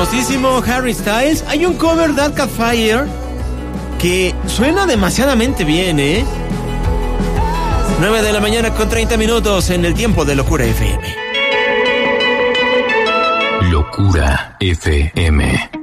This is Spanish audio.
famosísimo Harry Styles. Hay un cover de Arcade Fire que suena demasiadamente bien, 9 de la mañana con 30 minutos en el tiempo de Locura FM. Locura FM.